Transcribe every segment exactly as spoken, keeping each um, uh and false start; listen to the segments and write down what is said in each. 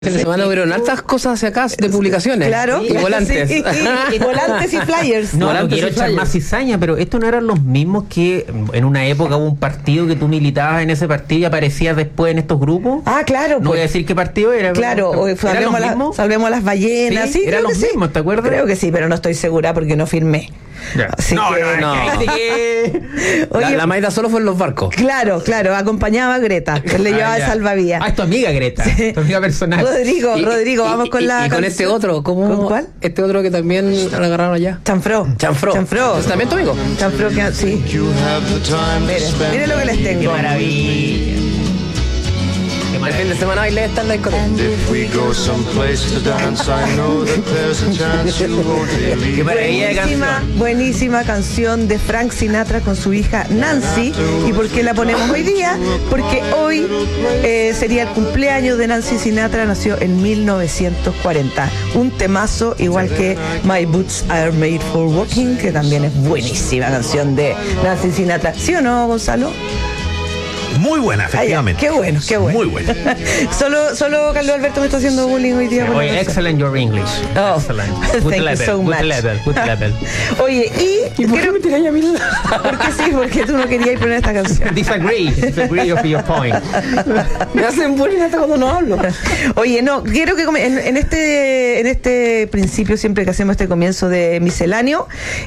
Esta semana hubieron hartas cosas hacia acá de publicaciones. Claro. Y volantes. Sí, y, y volantes y flyers. No, Volantes no quiero y echar flyers. más cizaña, pero estos no eran los mismos que en una época hubo un partido que tú militabas en ese partido y aparecías después en estos grupos. Ah, claro. No voy a decir qué partido era. Claro, pero, o ¿eran salvemos, los la- mismos? salvemos las ballenas. Sí, Sí, eran creo los que sí. mismos, ¿te acuerdas? Creo que sí, pero no estoy segura porque no firmé. Ya. Así no, que- no, no, No. cállate que- Oye, La, la Maida solo fue en los barcos. Claro, claro, acompañaba a Greta, que le Ah, llevaba el ya. salvavidas. Ah, es tu amiga Greta, Sí. tu amiga personal. Rodrigo, Y- Rodrigo, y- vamos con y- la Y con canción. este otro, ¿cómo? ¿Con cuál? Este otro que también lo agarraron allá. Chanfro. Chanfro. Chanfro. ¿Es también tu amigo? Chanfro, que sí. Mire, mire lo que les Qué tengo. maravilla. Qué El fin maravilla. de semana bailé esta en la discoteca. If we go someplace to dance, I know that there's a chance you won't believe. Qué maravilla de Buenísima, canción. buenísima canción de Frank Sinatra con su hija Nancy. ¿Y por qué la ponemos hoy día? Porque hoy eh, sería el cumpleaños de Nancy Sinatra, nació en mil novecientos cuarenta. Un temazo igual que My Boots Are Made for Walking, que también es buenísima canción de Nancy Sinatra. ¿Sí o no, Gonzalo? Muy buena, Ah, ya. efectivamente. Qué bueno, qué bueno. Muy buena. solo, solo Carlos Alberto me está haciendo bullying hoy día. por la Oye, canción. excellent your English. Oh, Excellent. thank Good you level, so good much. level, good level. Oye, y, ¿Y por qué creo- me tiráis a mí? porque sí, porque tú no querías poner esta canción. Disagree, disagree of your point. Me hacen bullying hasta cuando no hablo. Oye, no, quiero que come- en, en este en este principio, siempre que hacemos este comienzo de misceláneo,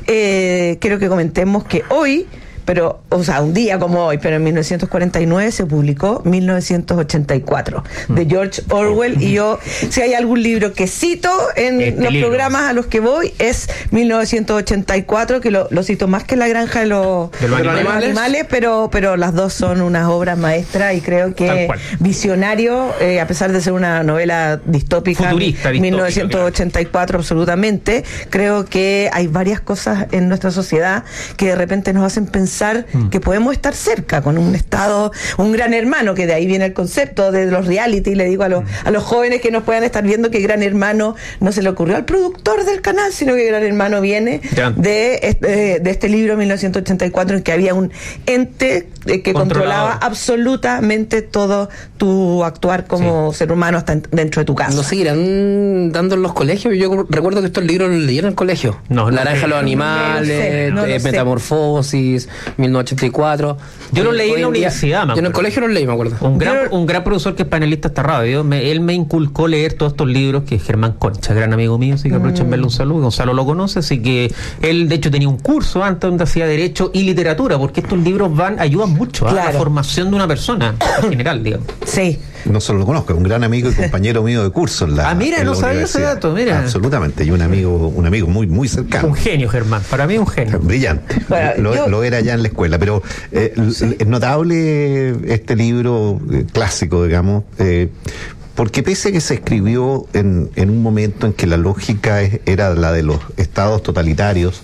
eh, quiero que comentemos que hoy, pero, o sea, un día como hoy, pero en mil novecientos cuarenta y nueve se publicó mil novecientos ochenta y cuatro de George Orwell. Y yo, si hay algún libro que cito en Este los libro. programas a los que voy, es mil novecientos ochenta y cuatro, que lo, lo cito más que La Granja de los, De los de los animales. animales, pero, pero las dos son unas obras maestras y creo Tal que cual. visionario, eh, a pesar de ser una novela distópica, Futurista, distópica, mil novecientos ochenta y cuatro absolutamente, creo que hay varias cosas en nuestra sociedad que de repente nos hacen pensar Mm. que podemos estar cerca con un estado, un gran hermano, que de ahí viene el concepto de los reality. Le digo a los, a los jóvenes que nos puedan estar viendo que Gran Hermano no se le ocurrió al productor del canal, sino que Gran Hermano viene Ya. de este, de este libro mil novecientos ochenta y cuatro, en que había un ente eh, que controlaba Controlador. absolutamente todo tu actuar como ser humano hasta en- dentro de tu casa. ¿No seguirán dando en los colegios? Yo recuerdo que estos libros los leí en el colegio. No, no La Granja de los sé. Animales, No lo sé, no eh, lo sé. Metamorfosis, mil novecientos ochenta y cuatro. Yo los Hoy- leí en hoy la día- universidad, me Yo en el acuerdo. colegio los leí, me acuerdo. Un gran, Yo- un gran profesor que es panelista esta radio, me- él me inculcó leer todos estos libros, que es Germán Concha, gran amigo mío, así que aprovecho en verle un saludo. Gonzalo lo conoce, así que él de hecho tenía un curso antes donde hacía Derecho y Literatura, porque estos libros van ayudan mucho a la Claro. formación de una persona, en general, digamos. Sí. No solo lo conozco, es un gran amigo y compañero mío de curso en la Ah, mira, en no la sabía ese universidad. dato, mira. Absolutamente, y un amigo, un amigo muy, muy cercano. Un genio, Germán, para mí un genio. Brillante. Bueno, lo, yo- lo era ya en la escuela, pero eh, l- es notable este libro eh, clásico, digamos, eh, porque pese a que se escribió en, en un momento en que la lógica es- era la de los estados totalitarios,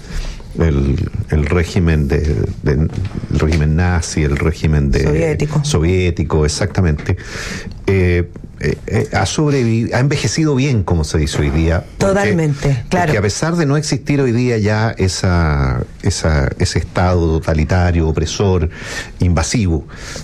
el, el régimen de, de- el régimen nazi, el régimen de Soviético. soviético, exactamente. Eh, eh, eh, ha sobrevivido, ha envejecido bien, como se dice hoy día. porque- Totalmente, claro. Porque a pesar de no existir hoy día ya esa, esa, ese estado totalitario, opresor, invasivo,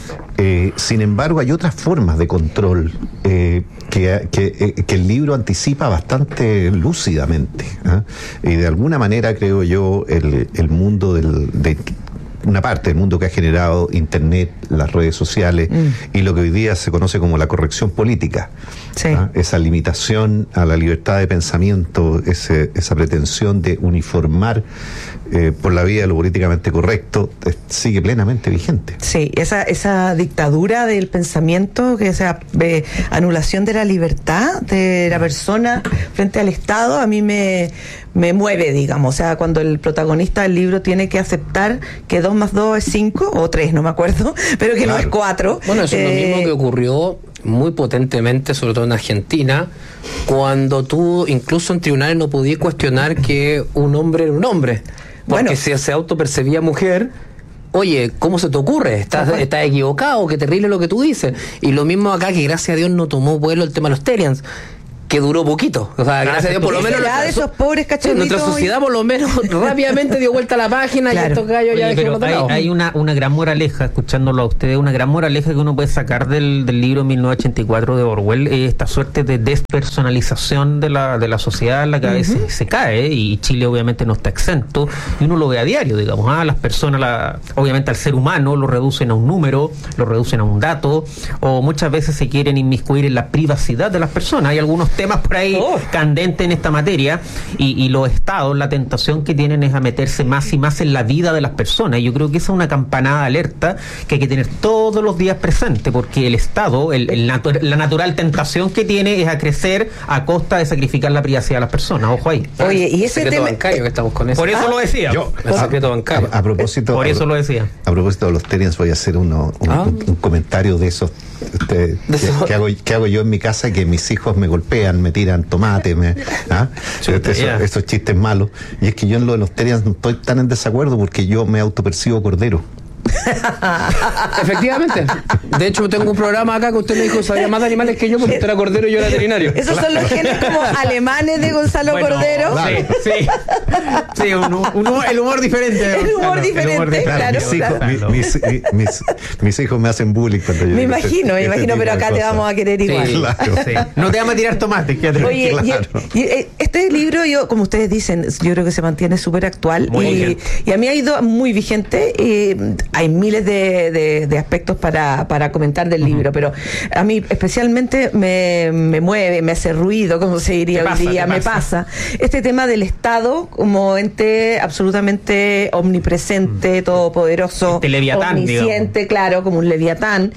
eh, sin embargo hay otras formas de control eh, que, que, eh, que el libro anticipa bastante lúcidamente. ¿ah? Y de alguna manera creo yo el, el mundo del... de, una parte del mundo que ha generado Internet, las redes sociales y lo que hoy día se conoce como la corrección política. Sí. ¿ah? Esa limitación a la libertad de pensamiento, ese, esa pretensión de uniformar eh, por la vía de lo políticamente correcto, eh, sigue plenamente vigente. Sí, esa, esa dictadura del pensamiento, que esa eh, anulación de la libertad de la persona frente al Estado, a mí me, me mueve, digamos. O sea, cuando el protagonista del libro tiene que aceptar que dos más dos es cinco, o tres, no me acuerdo, pero que no Claro. es cuatro. Bueno, eso es lo Eh, mismo que ocurrió muy potentemente, sobre todo en Argentina, cuando tú incluso en tribunales no podías cuestionar que un hombre era un hombre. Porque Bueno. si se autopercibía mujer, oye, ¿cómo se te ocurre? Estás, estás equivocado, qué terrible lo que tú dices. Y lo mismo acá, que gracias a Dios no tomó vuelo el tema de los Terians. que duró poquito. O sea, gracias a Dios, por lo menos. La de esos pobres cachorritos. Nuestra sociedad, por lo menos, rápidamente dio vuelta a la página Claro. y estos gallos ya Oye, dejaron pero de hay, lado. hay una, una gran moraleja, escuchándolo a ustedes, una gran moraleja que uno puede sacar del, del libro mil novecientos ochenta y cuatro de Orwell, eh, esta suerte de despersonalización de la, de la sociedad en la que a veces uh-huh. se cae, y Chile obviamente no está exento, y uno lo ve a diario, digamos, ah, las personas, la, obviamente al ser humano lo reducen a un número, lo reducen a un dato, o muchas veces se quieren inmiscuir en la privacidad de las personas. Hay algunos temas por ahí oh. candentes en esta materia, y, y los estados, la tentación que tienen es a meterse más y más en la vida de las personas. Y yo creo que esa es una campanada de alerta que hay que tener todos los días presente, porque el Estado, el, el natu- la natural tentación que tiene es a crecer a costa de sacrificar la privacidad de las personas. Ojo ahí. Oye, y ese secreto tema bancario que estamos con eso. Por eso ah, lo decía. Yo, el a, secreto bancario. a, a propósito, Por eso lo decía. A propósito de los Terians, voy a hacer uno, un, Ah. un, un comentario de esos este, De que, eso. que hago, que hago yo en mi casa, que mis hijos me golpean, me tiran tomate, me, ¿ah? Chuta, Eso- ya. esos chistes malos. Y es que yo en lo de los Terians no estoy tan en desacuerdo, porque yo me autopercibo cordero. Efectivamente. De hecho, tengo un programa acá que usted me dijo sabía más de animales que yo, porque usted era cordero y yo era veterinario. Esos son los genes como alemanes de Gonzalo Bueno, Cordero. claro. Sí, sí. Sí, un, un humor- el humor diferente. El humor diferente, claro. mis, hijos, claro. mi- mis, mi- mis- mis hijos me hacen bullying cuando yo Me digo imagino, me este imagino, tipo pero de acá te cosas. vamos a querer igual. Sí, Claro. sí. No te vamos a tirar tomates, quédate Oye, tranquilo. Claro. y, y, eh, este libro, yo, como ustedes dicen, yo creo que se mantiene súper actual Muy y, vigente. y a mí ha ido muy vigente. Y hay miles de, de, de aspectos para, para comentar del libro, pero a mí especialmente me, me mueve, me hace ruido, como se diría Te hoy pasa, día, te me pasa. pasa. Este tema del Estado como ente absolutamente omnipresente, todopoderoso, Este leviatán, omnisciente, claro, como un leviatán,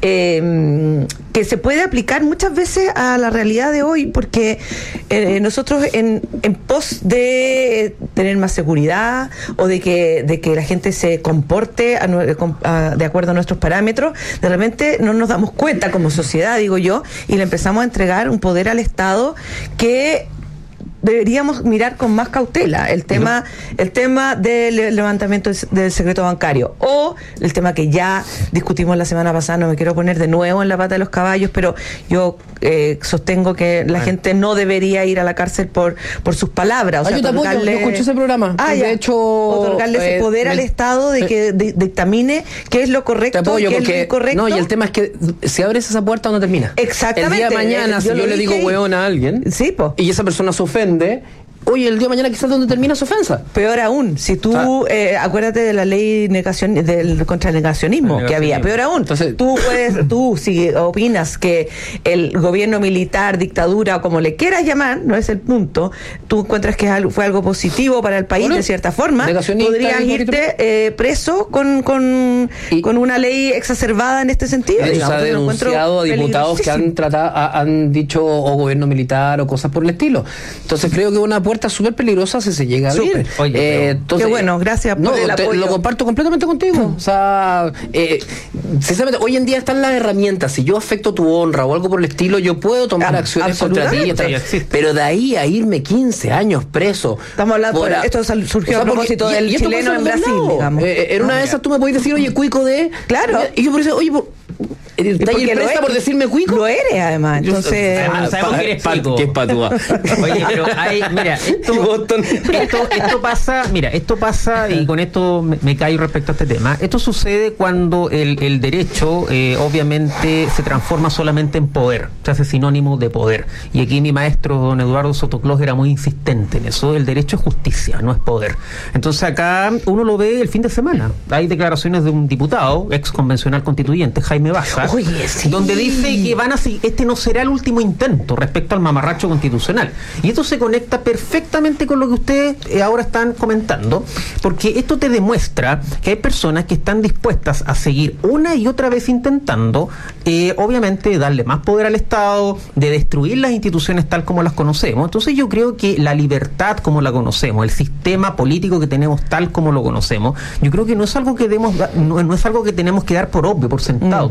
eh, que se puede aplicar muchas veces a la realidad de hoy, porque eh, nosotros en, en pos de tener más seguridad o de que, de que la gente se comporte a nue- a- de acuerdo a nuestros parámetros, de repente no nos damos cuenta como sociedad, digo yo, y le empezamos a entregar un poder al Estado que deberíamos mirar con más cautela el tema el tema del levantamiento del- del secreto bancario, o el tema que ya discutimos la semana pasada. No me quiero poner de nuevo en la pata de los caballos, pero yo eh, sostengo que la gente no debería ir a la cárcel por por sus palabras. O Ah, sea, yo te apoyo, otorgarle- yo escuché ese programa. Ah, De ya. hecho, otorgarle ese eh, poder me- al Estado de que di- dictamine qué es lo Te correcto, apoyo qué es lo porque incorrecto. no, y el tema es que si abres esa puerta no termina. Exactamente. El día de mañana, Eh, si yo yo lo le digo dije ahí. hueón a alguien Sí, po. y esa persona se ofende, oye, el día de mañana quizás donde termina su ofensa. Peor aún, si tú, Ah. eh, acuérdate de la ley negación, del contra el negacionismo El que había. negacionismo. Peor aún, Entonces- tú puedes, tú si opinas que el gobierno militar, dictadura o como le quieras llamar, no es el punto, tú encuentras que es algo- fue algo positivo para el país Bueno, de cierta forma, negacionista, podrías y- irte eh, preso con, con, Y- con una ley exacerbada en este sentido. De hecho, se digamos. ha Entonces, lo encuentro denunciado a diputados que han peligrosísimo. tratado, ha- han dicho o gobierno militar o cosas por el estilo. Entonces creo que es una puerta súper peligrosa si se llega a abrir. Súper. Oye, Eh, pero- entonces, Qué bueno, gracias por no, el te- apoyo. lo comparto completamente contigo. O sea, eh, sinceramente, hoy en día están las herramientas. Si yo afecto tu honra o algo por el estilo, yo puedo tomar Ah, acciones contra ti. y absolutamente. estar- Sí, existe. pero de ahí a irme quince años preso. Estamos hablando, por a- esto sal- surgió a porque- propósito del esto chileno pasa en por dos Brasil, lados. digamos. Eh, en una de esas tú me podés decir, oye, cuico de. Claro. Y yo por eso, oye, por. ¿Te Porque hay lo presa eres. por decirme cuico? Lo eres, además. Entonces, Además, sabemos que eres pico. ¿Qué es patúa? Oye, pero hay, mira, esto, Y Boston. esto, esto pasa, mira, esto pasa, y con esto me, me callo respecto a este tema. Esto sucede cuando el, el derecho, eh, obviamente, se transforma solamente en poder, se hace sinónimo de poder. Y aquí mi maestro, don Eduardo Sotoclós, era muy insistente en eso. El derecho es justicia, no es poder. Entonces acá uno lo ve el fin de semana. Hay declaraciones de un diputado, ex convencional constituyente, Jaime Baza, Oye, sí. donde dice que van a si- este no será el último intento respecto al mamarracho constitucional. Y esto se conecta perfectamente con lo que ustedes eh, ahora están comentando, porque esto te demuestra que hay personas que están dispuestas a seguir una y otra vez intentando, eh, obviamente, darle más poder al Estado, de destruir las instituciones tal como las conocemos. Entonces yo creo que la libertad como la conocemos, el sistema político que tenemos tal como lo conocemos, yo creo que no es algo que demos, no, no es algo que tenemos que dar por obvio, por sentado, Mm. todo lo contrario.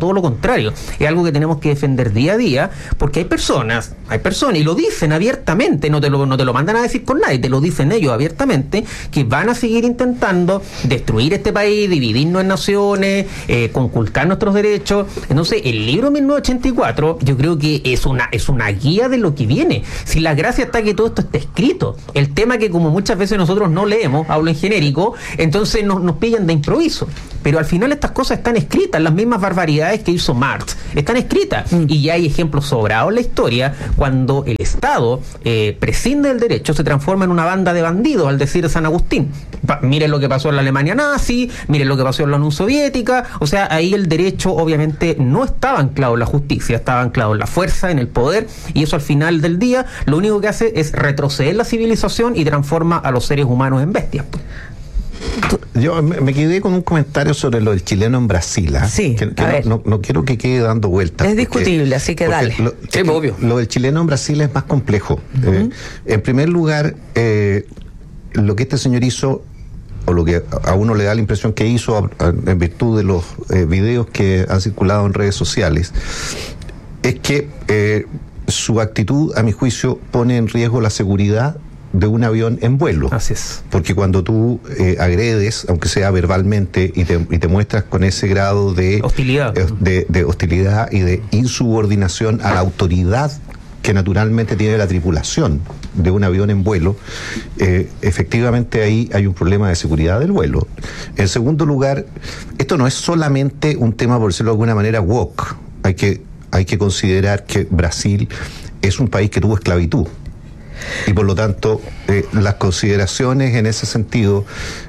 contrario, es algo que tenemos que defender día a día, porque hay personas, hay personas, y lo dicen abiertamente, no te lo, no te lo mandan a decir con nadie, te lo dicen ellos abiertamente, que van a seguir intentando destruir este país, dividirnos en naciones, eh, conculcar nuestros derechos. Entonces, el libro mil novecientos ochenta y cuatro, yo creo que es una, es una guía de lo que viene. Si la gracia está que todo esto esté escrito, el tema que como muchas veces nosotros no leemos, hablo en genérico, entonces nos, nos pillan de improviso. Pero al final estas cosas están escritas, las mismas barbaridades que hizo Marx, están escritas. Mm. Y ya hay ejemplos sobrados en la historia cuando el Estado eh, prescinde del derecho, se transforma en una banda de bandidos, al decir San Agustín. Pa, miren lo que pasó en la Alemania nazi, miren lo que pasó en la Unión Soviética. O sea, ahí el derecho obviamente no estaba anclado en la justicia, estaba anclado en la fuerza, en el poder, y eso al final del día lo único que hace es retroceder la civilización y transforma a los seres humanos en bestias. Yo me quedé con un comentario sobre lo del chileno en Brasil. ¿eh? Sí, que, que a no, ver. No, no quiero que quede dando vueltas. Es porque, discutible, así que dale. Lo, Sí, es que obvio. Lo del chileno en Brasil es más complejo. Uh-huh. eh, en primer lugar, eh, lo que este señor hizo, o lo que a uno le da la impresión que hizo a, a, en virtud de los eh, videos que han circulado en redes sociales, es que eh, su actitud, a mi juicio, pone en riesgo la seguridad de un avión en vuelo. Así es. Porque cuando tú eh, agredes, aunque sea verbalmente, y te, y te muestras con ese grado de hostilidad, eh, de, de hostilidad y de insubordinación a la autoridad que naturalmente tiene la tripulación de un avión en vuelo, eh, efectivamente ahí hay un problema de seguridad del vuelo. En segundo lugar, esto no es solamente un tema, por decirlo de alguna manera, woke. Hay que, hay que considerar que Brasil es un país que tuvo esclavitud. Y por lo tanto, eh, las consideraciones en ese sentido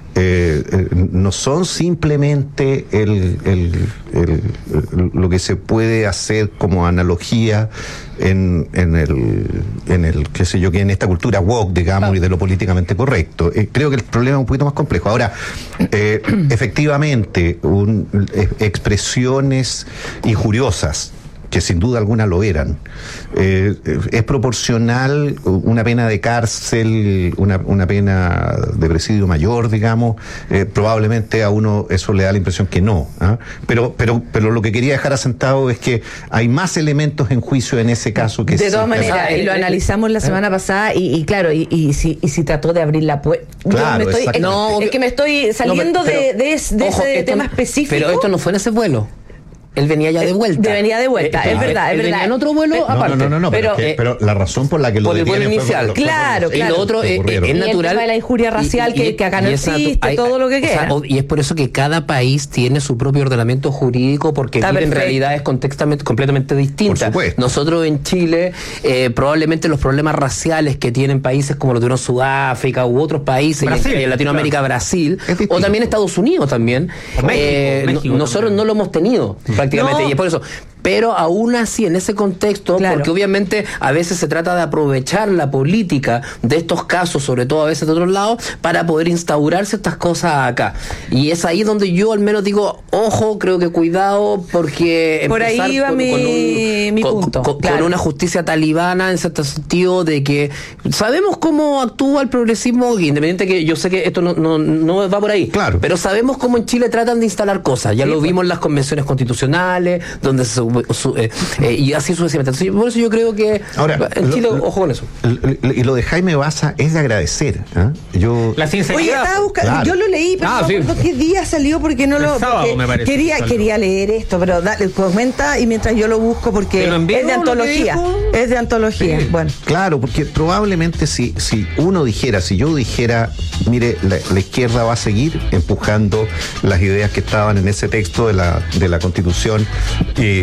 eh, eh, no son simplemente el, el, el, el, lo que se puede hacer como analogía en, en el, en el, qué sé yo, que en esta cultura woke, digamos, y de lo políticamente correcto. Eh, creo que el problema es un poquito más complejo. Ahora, eh, efectivamente, un, eh, expresiones injuriosas, que sin duda alguna lo eran. Eh, es proporcional una pena de cárcel, una, una pena de presidio mayor, digamos. Eh, probablemente a uno eso le da la impresión que no. ¿eh? Pero, pero, pero lo que quería dejar asentado es que hay más elementos en juicio en ese caso que de sí, todas que maneras, el- y lo el- analizamos la semana pasada y, y claro, y, y si, y si trató de abrir la puerta. Claro, es, exactamente. No, es que me estoy saliendo No, pero- de, de, es- de Ojo, ese esto tema no- específico. Pero esto no fue en ese vuelo. Él venía ya de vuelta. De venía de vuelta, Eh, es verdad, él es venía verdad. en otro vuelo Pero- aparte. No, no, no, no, Pero- pero, es que- pero la razón por la que lo por el vuelo detienen fue por inicial. lo- fue por Claro, los Y claro. lo otro que es, ocurrieron. es Y el natural. tema de la injuria racial que- que acá no y esa- existe, todo lo que o sea, quiera. o- y es por eso que cada país tiene su propio ordenamiento jurídico, porque Está viven perfecto. realidades contextamente, completamente distintas. Por supuesto. Nosotros en Chile, eh, probablemente los problemas raciales que tienen países como lo tuvieron Sudáfrica u otros países, Brasil, en, en Latinoamérica, claro. Brasil, Es distinto. o también Estados Unidos también. O México, eh, México no- nosotros también. no lo hemos tenido prácticamente, No. y es por eso. Pero aún así, en ese contexto, Claro. porque obviamente a veces se trata de aprovechar la política de estos casos, sobre todo a veces de otros lados, para poder instaurar ciertas cosas acá. Y es ahí donde yo al menos digo, ojo, creo que cuidado, porque Por ahí empezar iba mi- mi con, punto, con- claro. con una justicia talibana, en cierto sentido, de que sabemos cómo actúa el progresismo, independiente que yo sé que esto no, no, no va por ahí, Claro. pero sabemos cómo en Chile tratan de instalar cosas. Ya Sí, lo pues. vimos en las convenciones constitucionales, donde se, su- eh, eh, y así sucesivamente. Entonces, por eso yo creo que Ahora, en Chile, lo- lo- ojo con eso. l- l- Y lo de Jaime Baza es de agradecer. ¿eh? Yo La Oye, sinceridad. estaba buscando, Claro. yo lo leí, pero Ah, no sí. me acuerdo qué día salió porque no El lo. sábado, porque me parece, quería, salió. quería leer esto, pero dale, comenta y mientras yo lo busco porque ¿Te lo envío es de lo que antología. dijo? Es de antología. Sí. Bueno. Claro, porque probablemente si, si uno dijera, si yo dijera, mire, la, la izquierda va a seguir empujando las ideas que estaban en ese texto de la, de la Constitución, y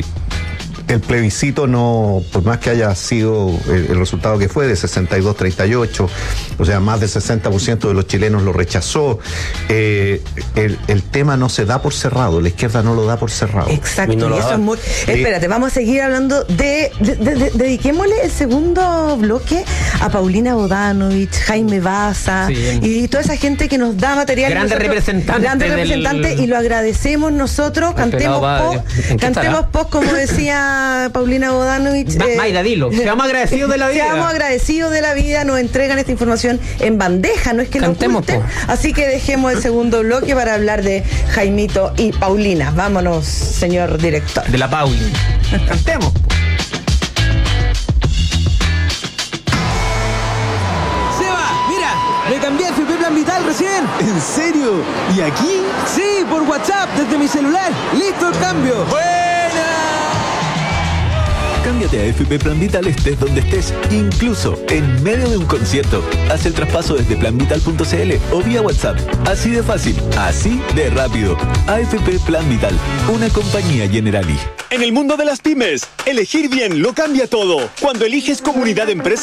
el plebiscito no, por más que haya sido el, el resultado que fue de sesenta y dos a treinta y ocho, o sea, más del sesenta por ciento de los chilenos lo rechazó, eh, el, el tema no se da por cerrado, la izquierda no lo da por cerrado. Exacto, Y no lo y eso da. es muy. Espérate, vamos a seguir hablando de, de- de- de- dediquémosle el segundo bloque a Paulina Bodanovich, Jaime Baza Sí. y toda esa gente que nos da material. Grandes Nosotros- representantes Grandes del- representantes y lo agradecemos nosotros. Esperado Cantemos va- post, ¿en qué cantemos estará? post, como decía querida Paulina Bodanovich. Ma- eh, Mayra, dilo. Seamos agradecidos de la vida. Seamos agradecidos de la vida, nos entregan esta información en bandeja, no es que lo Cantemos, oculten. po. Así que dejemos el segundo bloque para hablar de Jaimito y Paulina. Vámonos, señor director. De la Pauli. Cantemos. Seba, mira, me cambié a F P Plan Vital recién. ¿En serio? ¿Y aquí? Sí, por WhatsApp, desde mi celular. Listo el cambio. Cámbiate a F P Plan Vital estés donde estés, incluso en medio de un concierto. Haz el traspaso desde plan vital punto c l o vía WhatsApp. Así de fácil, así de rápido. A F P Plan Vital, una compañía Generali. En el mundo de las pymes, elegir bien lo cambia todo. Cuando eliges Comunidad Empresa